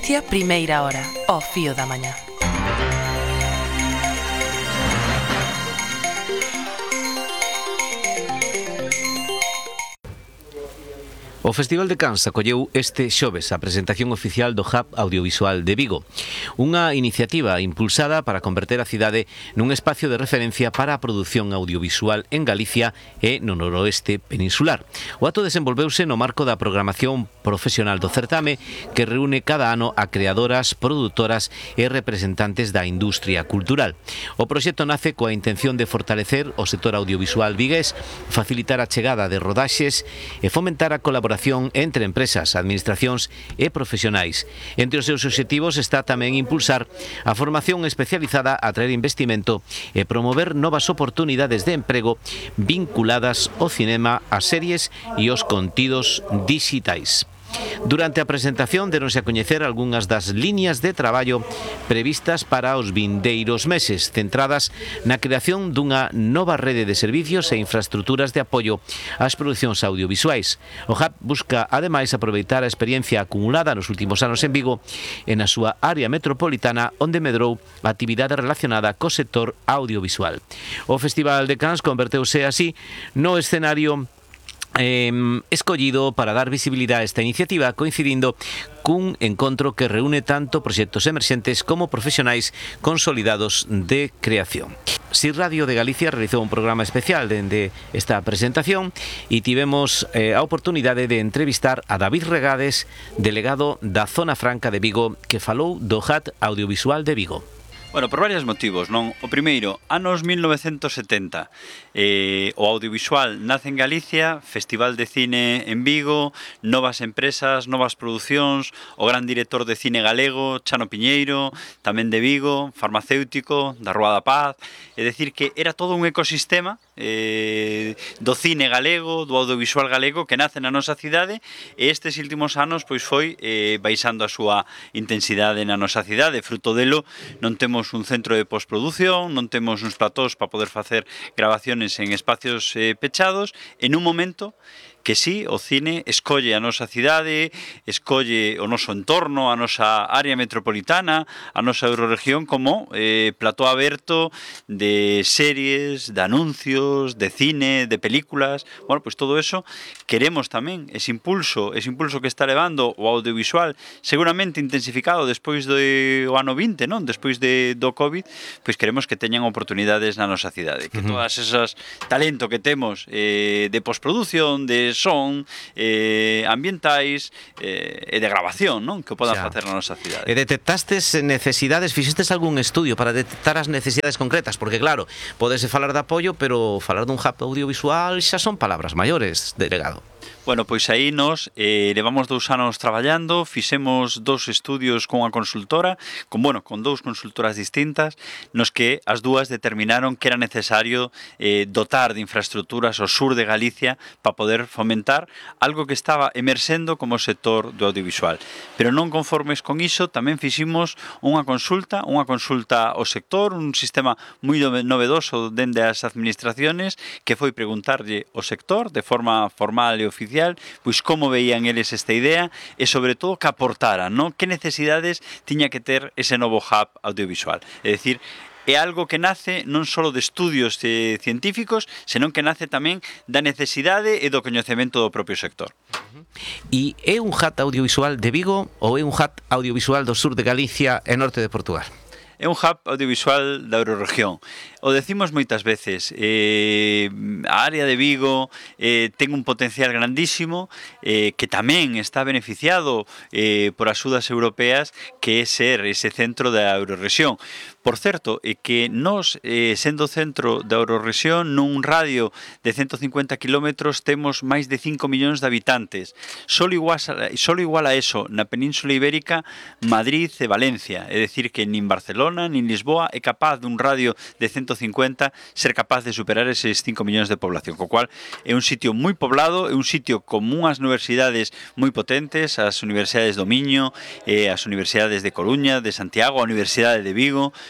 Primeira hora, ao fío da mañá. O Festival de Cans acolleu este xoves a presentación oficial do Hub Audiovisual de Vigo, unha iniciativa impulsada para converter a cidade nun espacio de referencia para a produción audiovisual en Galicia e no noroeste peninsular. O acto desenvolveuse no marco da programación profesional do certame que reúne cada ano a creadoras, produtoras e representantes da industria cultural. O proxecto nace coa intención de fortalecer o sector audiovisual vigués, facilitar a chegada de rodaxes e fomentar a colaboración entre empresas, administracións e profesionais. Entre os seus obxectivos está tamén impulsar a formación especializada, atraer investimento e promover novas oportunidades de emprego vinculadas ao cinema, ás series e aos contidos dixitais. Durante a presentación deronse a coñecer algunhas das liñas de traballo previstas para os vindeiros meses, centradas na creación dunha nova rede de servicios e infraestruturas de apoio ás producións audiovisuais. O Hub busca, ademais, aproveitar a experiencia acumulada nos últimos anos en Vigo e na súa área metropolitana, onde medrou a actividade relacionada co sector audiovisual. O Festival de Cans converteuse así no escenario escollido para dar visibilidade a esta iniciativa, coincidindo cun encontro que reúne tanto proxectos emerxentes como profesionais consolidados de creación. Si Radio de Galicia realizou un programa especial dende esta presentación e tivemos a oportunidade de entrevistar a David Regades, delegado da Zona Franca de Vigo, que falou do Hub Audiovisual de Vigo. Bueno, por varios motivos, non? O primeiro, anos 1970, o audiovisual nace en Galicia, Festival de Cine en Vigo, novas empresas, novas producións, o gran director de cine galego, Chano Piñeiro, tamén de Vigo, farmacéutico, da Rúa da Paz, é dicir que era todo un ecosistema do cine galego, do audiovisual galego que nace na nosa cidade e estes últimos anos pois foi baixando a súa intensidade na nosa cidade. Fruto delo non temos un centro de postproducción, non temos uns platós para poder facer grabaciones en espacios pechados e nun momento que sí, o cine escolle a nosa cidade, escolle o noso entorno, a nosa área metropolitana, a nosa eurorregión como plató aberto de series, de anuncios, de cine, de películas. Bueno, pois todo eso queremos tamén, ese impulso que está levando o audiovisual, seguramente intensificado despois do ano 20, non? Despois do COVID, pois queremos que teñan oportunidades na nosa cidade, que todas esas talento que temos de postproducción, de son, ambientais e de grabación, non? Que podan facer na nosa cidade. E detectastes necesidades, fixestes algún estudio para detectar as necesidades concretas? Porque claro, podese falar de apoio, pero falar dun hub audiovisual xa son palabras maiores, delegado. Bueno, pois aí nos levamos 2 anos traballando, fixemos 2 estudios con a consultora, con 2 consultoras distintas, nos que as dúas determinaron que era necesario dotar de infraestructuras ao sur de Galicia para poder fomentar algo que estaba emerxendo como sector do audiovisual. Pero non conformes con iso, tamén fiximos unha consulta ao sector, un sistema moi novedoso dende as administraciones, que foi preguntarlle ao sector de forma formal e oficial pois como veían eles esta idea e sobre todo que aportaran, non? Que necesidades tiña que ter ese novo hub audiovisual. É dicir, é algo que nace non só de estudios científicos, senón que nace tamén da necesidade e do coñecemento do propio sector. E é un hub audiovisual de Vigo ou é un hub audiovisual do sur de Galicia e norte de Portugal? É un hub audiovisual da eurorregión. O decimos moitas veces, a área de Vigo ten un potencial grandísimo que tamén está beneficiado por axudas europeas, que é ser ese centro da eurorregión. Por certo, é que nós, sendo centro da eurorregión, nun radio de 150 kilómetros temos máis de 5 millóns de habitantes. Solo igual a eso, na Península Ibérica, Madrid e Valencia. É dicir, que nin Barcelona, nin Lisboa é capaz dun radio de 150 ser capaz de superar eses 5 millóns de población, co cual é un sitio moi poblado, é un sitio con unhas universidades moi potentes, as universidades do Miño, as universidades de Coruña, de Santiago, a Universidade de Vigo,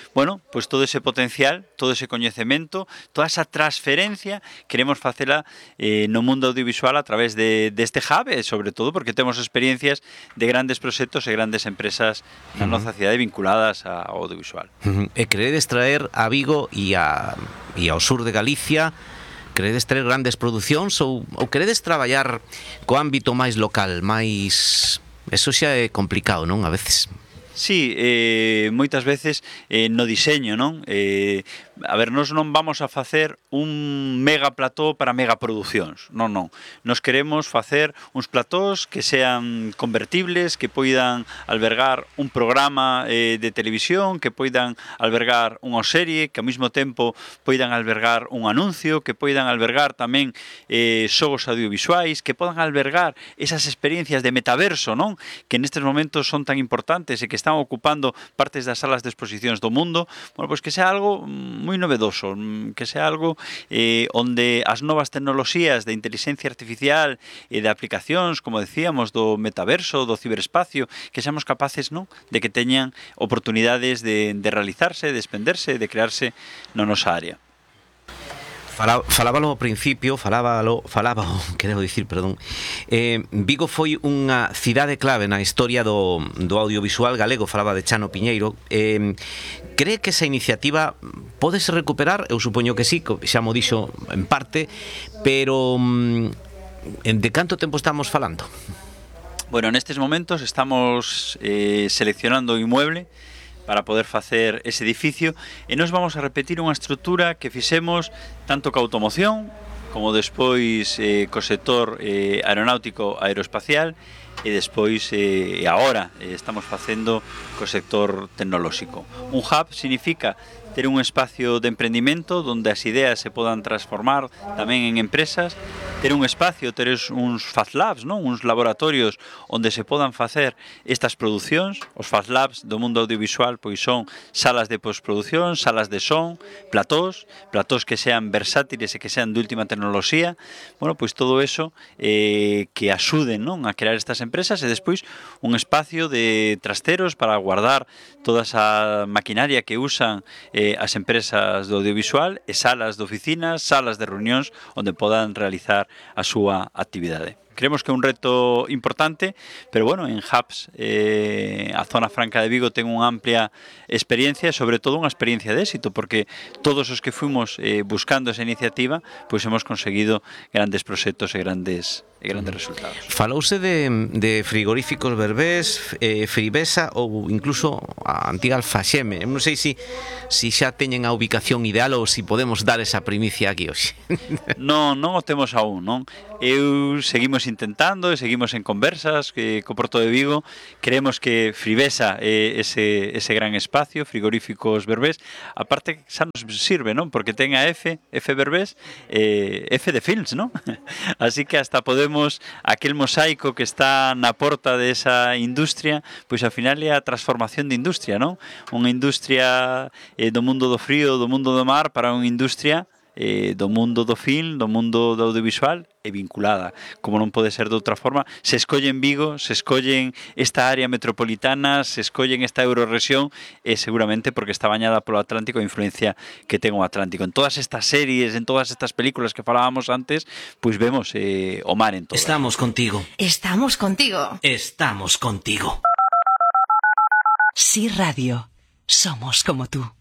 bueno, pois todo ese potencial, todo ese coñecemento, toda esa transferencia, queremos facela no mundo audiovisual a través deste hub, e sobre todo porque temos experiencias de grandes proxectos e grandes empresas na nosa cidade vinculadas ao audiovisual. E queredes traer a Vigo e ao sur de Galicia, queredes traer grandes producións ou queredes traballar co ámbito máis local, máis... Eso xa é complicado, non? A veces... Sí, moitas veces no diseño, non? A ver, nós non vamos a facer un mega plató para megaproduccións, non. Nos queremos facer uns platós que sean convertibles, que poidan albergar un programa de televisión, que poidan albergar unha serie, que ao mesmo tempo poidan albergar un anuncio, que poidan albergar tamén xogos audiovisuais, que podan albergar esas experiencias de metaverso, non? Que nestes momentos son tan importantes e que están ocupando partes das salas de exposicións do mundo. Bueno, pois que sea algo moi novedoso, que sea algo onde as novas tecnoloxías de inteligencia artificial e de aplicacións, como decíamos, do metaverso, do ciberespacio, que seamos capaces, non, de que teñan oportunidades de realizarse, de expenderse, de crearse na nosa área. Falábalo ao principio, quero dicir, perdón. Vigo foi unha cidade clave na historia do audiovisual galego, falaba de Chano Piñeiro. Cree que esa iniciativa pódese recuperar? Eu supoño que sí, xa mo dixo en parte, pero de canto tempo estamos falando? Bueno, nestes momentos estamos seleccionando o inmueble para poder facer ese edificio e nos vamos a repetir unha estrutura que fixemos tanto ca automoción como despois co sector aeronáutico aeroespacial e despois agora estamos facendo co sector tecnolóxico. Un hub significa ter un espacio de emprendimento onde as ideas se podan transformar tamén en empresas, ter un espacio, ter uns Fast Labs, non? Uns laboratorios onde se podan facer estas producións. Os Fast Labs do mundo audiovisual pois son salas de postproducción, salas de son, platós que sean versátiles e que sean de última tecnoloxía. Bueno, pois todo eso que axuden, non, a crear estas empresas e despois un espacio de trasteros para guardar toda esa maquinaria que usan as empresas do audiovisual e salas de oficinas, salas de reunións onde podan realizar a súa actividade. Creemos que é un reto importante, pero bueno, en hubs a zona franca de Vigo ten unha amplia experiencia e sobre todo unha experiencia de éxito, porque todos os que fuimos buscando esa iniciativa, pois hemos conseguido grandes proxectos e grandes resultados. Falouse de frigoríficos Berbés, Fribesa ou incluso a antiga Alfaxeme. Eu non sei se xa teñen a ubicación ideal ou se podemos dar esa primicia aquí hoxe. Non o temos aún, non? Seguimos intentando, seguimos en conversas co Porto de Vigo. Creemos que Fribesa é ese gran espacio, frigoríficos Berbés. A parte xa nos sirve, non? Porque ten a F Berbés, F de Films, non? Así que hasta podemos aquel mosaico que está na porta desa industria, pois ao final é a transformación de industria, non? Unha industria do mundo do frío, do mundo do mar, para unha industria do mundo do film, do mundo do audiovisual e vinculada, como non pode ser de outra forma. Se escollen Vigo, se escollen esta área metropolitana, se escollen esta eurorrexión, é seguramente porque está bañada polo Atlántico, a influencia que ten o Atlántico. En todas estas series, en todas estas películas que falábamos antes, pois vemos o mar en todas. Estamos contigo. Estamos contigo. Estamos contigo. Sí Radio. Somos como tú.